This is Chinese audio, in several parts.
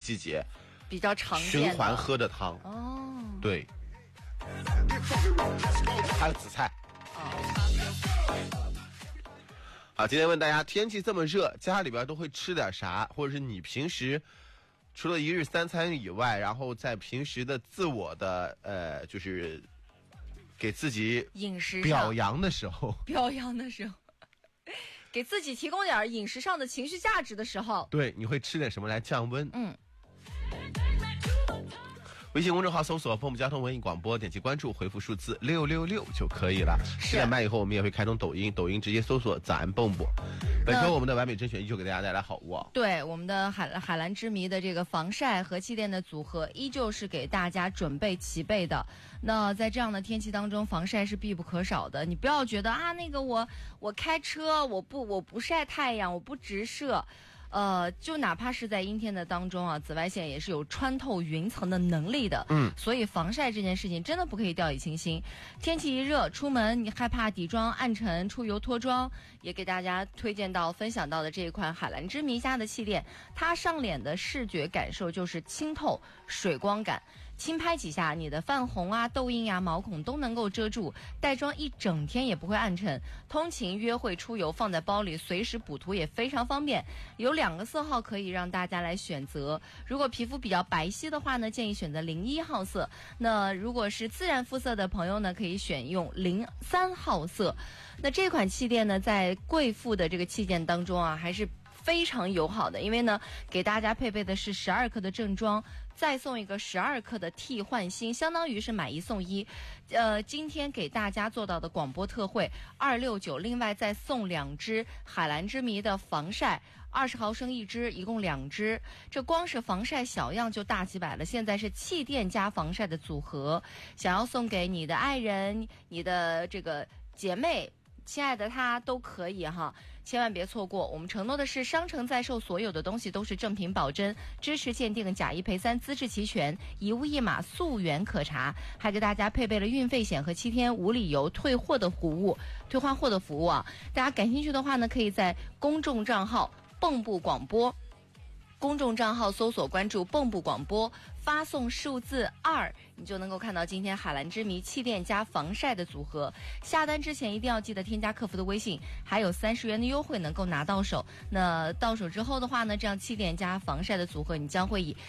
季节比较常见循环喝的汤。 哦， 对，还有紫菜。好，今天问大家，天气这么热，家里边都会吃点啥？或者是你平时除了一日三餐以外，然后在平时的自我的就是给自己饮食表扬的时候， 给自己提供点饮食上的情绪价值的时候， 对，你会吃点什么来降温？ 嗯。 微信公众号搜索“凤木交通文艺广播”，点击关注，回复数字666就可以了。10点半以后，我们也会开通抖音，抖音直接搜索“早安蹦蹦”。本周我们的完美甄选依旧给大家带来好物哦。 对，我们的海蓝之谜的这个防晒和气垫的组合，依旧是给大家准备齐备的。那在这样的天气当中，防晒是必不可少的。你不要觉得啊，那个我开车我不晒太阳，我不直射。就哪怕是在阴天的当中啊，紫外线也是有穿透云层的能力的。所以防晒这件事情真的不可以掉以轻心。天气一热，出门你害怕底妆暗沉、出油脱妆，也给大家推荐到分享到的这一款海蓝之谜家的气垫，它上脸的视觉感受就是清透、水光感。轻拍几下，你的泛红啊、痘印啊、毛孔都能够遮住，带妆一整天也不会暗沉。通勤、约会、出游放在包里，随时补涂也非常方便。有2个色号可以让大家来选择。如果皮肤比较白皙的话呢，建议选择01号色。那如果是自然肤色的朋友呢，可以选用03号色。那这款气垫呢，在贵妇的这个气垫当中啊，还是非常友好的，因为呢，给大家配备的是12克的正装，再送一个12克的替换芯，相当于是买1送1。今天给大家做到的广播特惠269，另外再送2支海蓝之谜的防晒，20毫升1支，一共2支。这光是防晒小样就大几百了，现在是气垫加防晒的组合，想要送给你的爱人、你的这个姐妹、亲爱的他都可以哈，千万别错过。我们承诺的是商城在售所有的东西都是正品保真，支持鉴定，假一赔3，资质齐全，一物一码，溯源可查，还给大家配备了运费险和7天无理由退换货的服务啊！大家感兴趣的话呢，可以在公众账号蚌埠广播公众账号搜索关注蚌埠广播，发送数字2，你就能够看到今天海蓝之谜气垫加防晒的组合。下单之前一定要记得添加客服的微信，还有30元的优惠能够拿到手。那到手之后的话呢，这样气垫加防晒的组合，你将会以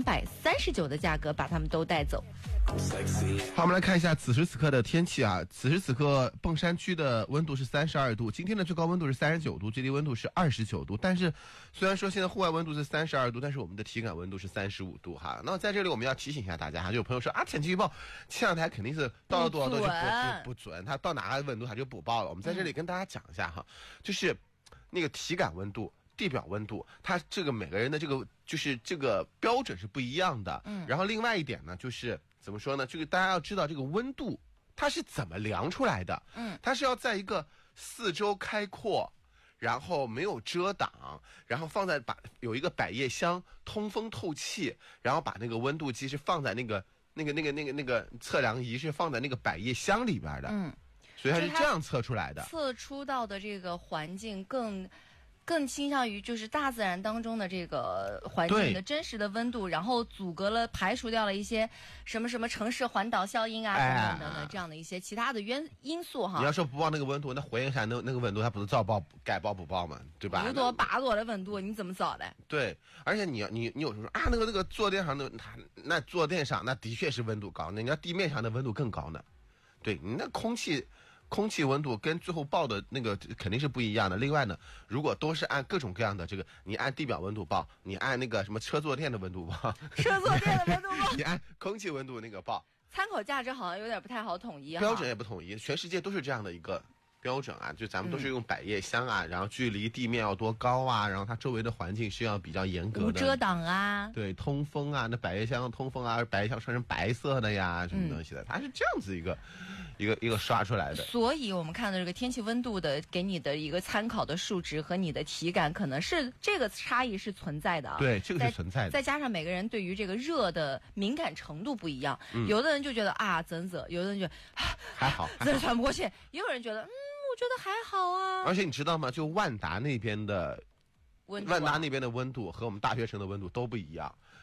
239的价格把它们都带走。 好，我们来看一下此时此刻的天气啊。此时此刻，硼山区的温度是32度，今天的最高温度是39度，最低温度是29度。但是，虽然说现在户外温度是32度，但是我们的体感温度是35度哈。那么在这里我们要提醒一下大家哈，就有朋友说啊，天气预报气象台肯定是到了多少度就不准，它到哪个温度它就不报了。我们在这里跟大家讲一下哈，就是那个体感温度、地表温度，它这个每个人的这个就是这个标准是不一样的。然后另外一点呢，就是怎么说呢？这个大家要知道这个温度它是怎么量出来的。它是要在一个四周开阔，然后没有遮挡，然后有一个百叶箱通风透气，然后把那个温度计是放在那个测量仪是放在那个百叶箱里边的。所以它是这样测出来的。 测出到的这个环境更倾向于就是大自然当中的这个环境的真实的温度，然后排除掉了一些什么城市环岛效应啊等等的这样的一些其他的因素哈。 你要说不报那个温度，那火焰山那个温度它不是照报改报不报嘛，对吧？ 5多8多的温度你怎么找的？ 对，而且你有时候说啊，那个坐垫上那坐垫上那的确是温度高，那你要地面上的温度更高呢。对，你那空气温度跟最后报的那个肯定是不一样的。另外呢，如果都是按各种各样的这个，你按地表温度报，你按那个什么车坐垫的温度报， 车坐垫的温度报， 你按空气温度那个报， 参考价值好像有点不太好统一， 标准也不统一，全世界都是这样的一个标准啊，就咱们都是用百叶箱啊，然后距离地面要多高啊，然后它周围的环境是要比较严格的， 无遮挡啊， 对，通风啊，那百叶箱通风啊，百叶箱穿成白色的呀，什么东西的，它是这样子一个刷出来的。 所以我们看到这个天气温度的给你的一个参考的数值和你的体感，可能是这个差异是存在的啊。 对，这个是存在的。 再加上每个人对于这个热的敏感程度不一样，有的人就觉得啊怎，有的人觉得还好， 真喘不过气，也有人觉得我觉得还好啊。 而且你知道吗？就万达那边的温度和我们大学城的温度都不一样。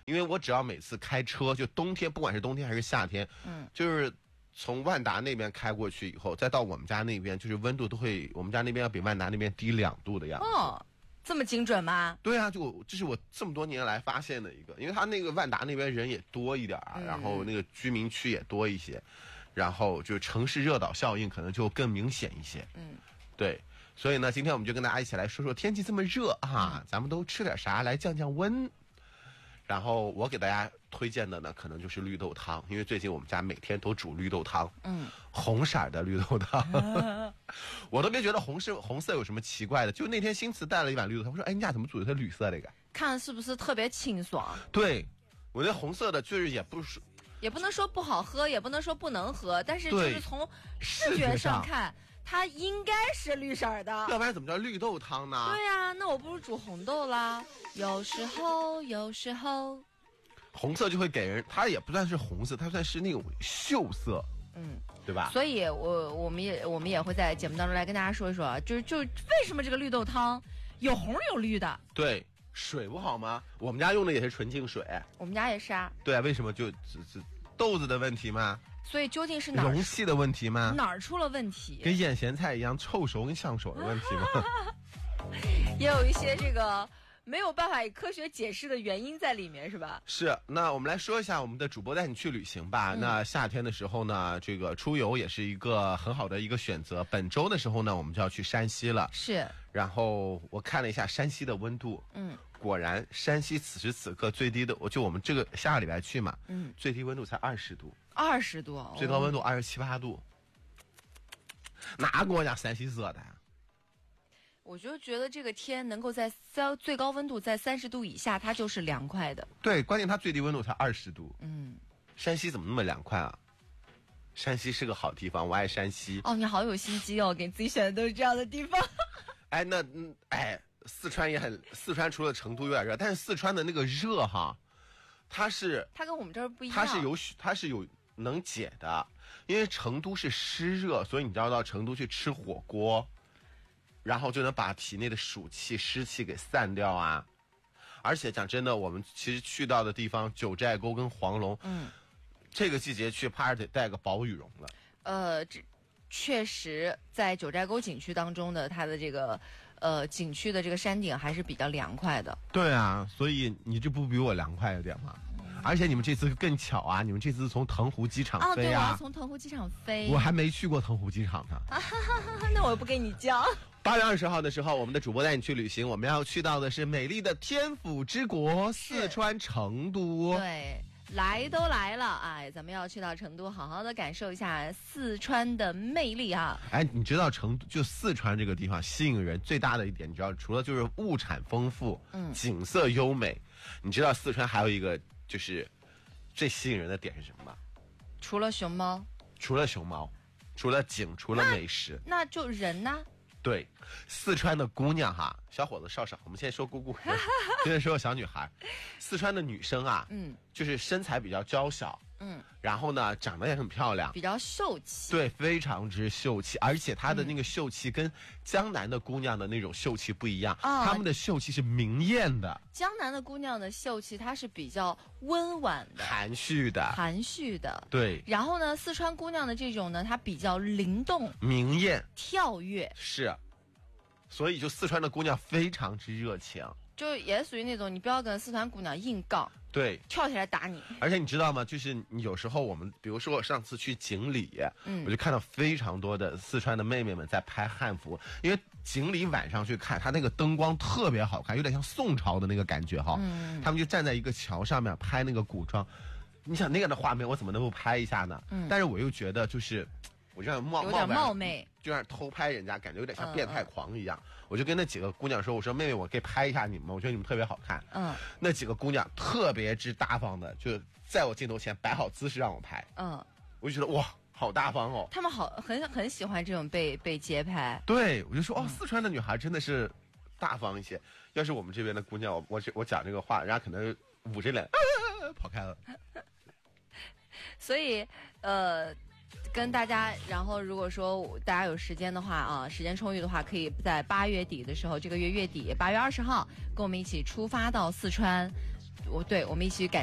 因为我只要每次开车，就冬天，不管是冬天还是夏天，就是从万达那边开过去以后，再到我们家那边，就是温度都会，我们家那边要比万达那边低2度的样子。 哦，这么精准吗？ 对啊，这是我这么多年来发现的一个，因为他那个万达那边人也多一点啊，然后那个居民区也多一些，然后就城市热岛效应可能就更明显一些。对。所以呢，今天我们就跟大家一起来说说天气这么热啊，咱们都吃点啥来降降温。然后我给大家推荐的呢，可能就是绿豆汤，因为最近我们家每天都煮绿豆汤，红色的绿豆汤，我都别觉得红色有什么奇怪的，就那天新慈带了一碗绿豆汤，我说，哎，你家怎么煮的它绿色的？ 看是不是特别清爽？ 对，我那红色的就是也不能说不好喝，也不能说不能喝，但是就是从视觉上看。它应该是绿色的， 要不然怎么叫绿豆汤呢？ 对呀，那我不如煮红豆啦。有时候， 红色就会给人，它也不算是红色，它算是那种锈色，对吧？ 所以我们也会在节目当中来跟大家说一说，就为什么这个绿豆汤有红有绿的？ 对，水不好吗？我们家用的也是纯净水， 我们家也是啊。 对啊，为什么就豆子的问题吗？ 所以究竟是哪儿容器的问题吗？ 哪儿出了问题？ 跟腌咸菜一样，臭熟跟上手的问题吗？ 也有一些这个没有办法以科学解释的原因在里面，是吧？ 是。那我们来说一下我们的主播带你去旅行吧。那夏天的时候呢，这个出游也是一个很好的一个选择。本周的时候呢，我们就要去山西了。 是。 然后我看了一下山西的温度，果然山西此时此刻最低的，我们这个下个礼拜去嘛，最低温度才20度。 20度， 最高温度27、8度，哪个国家山西热的呀？ 我就觉得这个天能够在最高温度在30度以下，它就是凉快的。 对，关键它最低温度才20度。山西怎么那么凉快啊？山西是个好地方，我爱山西。 哦，你好有心机哦，给自己选的都是这样的地方。 哎，四川也很，四川除了成都有点热，但是四川的那个热哈，它跟我们这儿不一样， 它是有能解的，因为成都是湿热，所以你知道到成都去吃火锅，然后就能把体内的暑气、湿气给散掉啊。而且讲真的，我们其实去到的地方九寨沟跟黄龙，这个季节去怕是得带个薄羽绒了。 确实在九寨沟景区当中的它的这个景区的这个山顶还是比较凉快的。 对啊，所以你这不比我凉快一点吗？而且你们这次更巧啊，你们这次从腾湖机场飞啊。 对，我要从腾湖机场飞。 我还没去过腾湖机场呢。 那我不跟你犟。 8月20号的时候，我们的主播带你去旅行，我们要去到的是美丽的天府之国四川成都。 对。来都来了，哎，咱们要去到成都，好好的感受一下四川的魅力啊！ 哎，你知道四川这个地方吸引人最大的一点，你知道除了就是物产丰富，景色优美，你知道四川还有一个就是最吸引人的点是什么吗？ 除了熊猫， 除了景，除了美食， 那就人呢？ 对，四川的姑娘哈，小伙子少少，我们先说姑姑，现在说小女孩。四川的女生啊，就是身材比较娇小，然后呢，长得也很漂亮， 比较秀气， 对，非常之秀气，而且她的那个秀气跟江南的姑娘的那种秀气不一样，她们的秀气是明艳的。 江南的姑娘的秀气，她是比较温婉的、 含蓄的，对。 然后呢，四川姑娘的这种呢，她比较灵动、 明艳、 跳跃， 是。所以就四川的姑娘非常之热情， 就也属于那种你不要跟四川姑娘硬杠， 对， 跳起来打你。 而且你知道吗？就是你有时候我们，比如说我上次去锦里，我就看到非常多的四川的妹妹们在拍汉服，因为锦里晚上去看，它那个灯光特别好看，有点像宋朝的那个感觉哈。他们就站在一个桥上面拍那个古装，你想那样的画面，我怎么能够拍一下呢？但是我又觉得就是。我就像有点冒昧， 就像偷拍人家，感觉有点像变态狂一样。我就跟那几个姑娘说：“我说妹妹，我可以拍一下你们吗？我觉得你们特别好看。”那几个姑娘特别之大方的，就在我镜头前摆好姿势让我拍。我就觉得哇，好大方哦。 他们很喜欢这种被街拍。 对，我就说四川的女孩真的是大方一些。要是我们这边的姑娘，我讲这个话，人家可能捂着脸跑开了。 所以跟大家，然后如果说大家有时间的话啊，时间充裕的话，可以在8月底的时候，这个月月底8月20号，跟我们一起出发到四川， 我们一起改